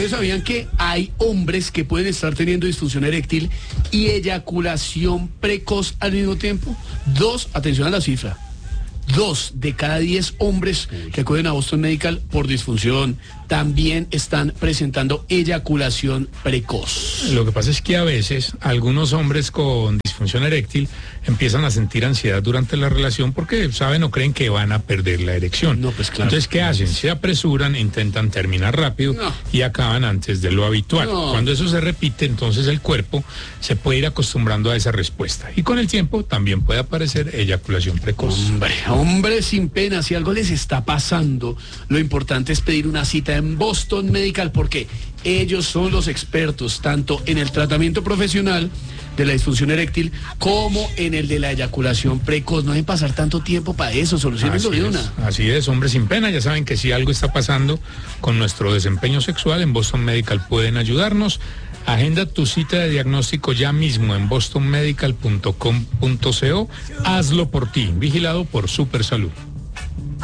¿Ustedes sabían que hay hombres que pueden estar teniendo disfunción eréctil y eyaculación precoz al mismo tiempo? Atención a la cifra, 2 de cada 10 hombres que acuden a Boston Medical por disfunción también están presentando eyaculación precoz. Lo que pasa es que a veces algunos hombres con disfunción eréctil empiezan a sentir ansiedad durante la relación porque saben o creen que van a perder la erección. No, pues claro. Entonces, ¿qué hacen? Se apresuran, intentan terminar rápido y acaban antes de lo habitual. Cuando eso se repite, entonces el cuerpo se puede ir acostumbrando a esa respuesta. Y con el tiempo también puede aparecer eyaculación precoz. Hombre sin pena, si algo les está pasando, lo importante es pedir una cita en Boston Medical porque ellos son los expertos tanto en el tratamiento profesional de la disfunción eréctil como en el de la eyaculación precoz. No deben pasar tanto tiempo para eso, solucionenlo de una. Así es, hombre sin pena, ya saben que si algo está pasando con nuestro desempeño sexual, en Boston Medical pueden ayudarnos. Agenda tu cita de diagnóstico ya mismo en bostonmedical.com.co. Hazlo por ti, vigilado por Supersalud.